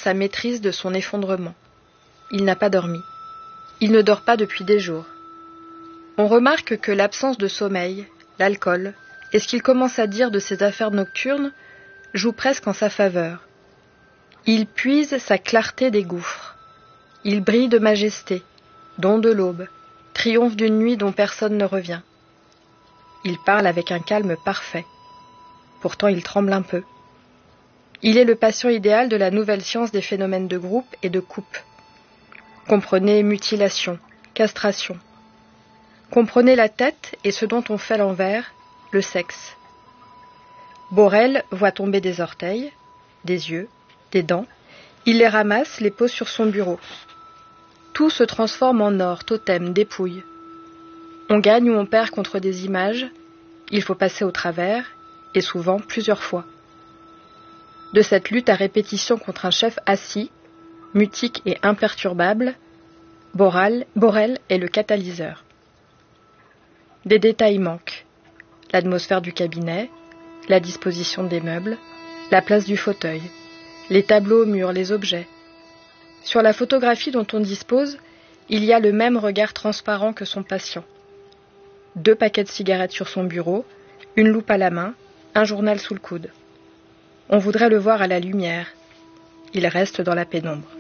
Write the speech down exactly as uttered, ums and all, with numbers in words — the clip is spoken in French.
sa maîtrise de son effondrement. Il n'a pas dormi. Il ne dort pas depuis des jours. On remarque que l'absence de sommeil, l'alcool, et ce qu'il commence à dire de ses affaires nocturnes jouent presque en sa faveur. Il puise sa clarté des gouffres. Il brille de majesté, don de l'aube, triomphe d'une nuit dont personne ne revient. Il parle avec un calme parfait. Pourtant il tremble un peu. Il est le patient idéal de la nouvelle science des phénomènes de groupe et de coupe. Comprenez mutilation, castration. Comprenez la tête et ce dont on fait l'envers, le sexe. Borel voit tomber des orteils, des yeux, des dents. Il les ramasse, les pose sur son bureau. Tout se transforme en or, totem, dépouille. On gagne ou on perd contre des images. Il faut passer au travers, et souvent plusieurs fois. De cette lutte à répétition contre un chef assis, mutique et imperturbable, Borel, Borel est le catalyseur. Des détails manquent. L'atmosphère du cabinet, la disposition des meubles, la place du fauteuil, les tableaux aux murs, les objets. Sur la photographie dont on dispose, il y a le même regard transparent que son patient. Deux paquets de cigarettes sur son bureau, une loupe à la main, un journal sous le coude. On voudrait le voir à la lumière. Il reste dans la pénombre.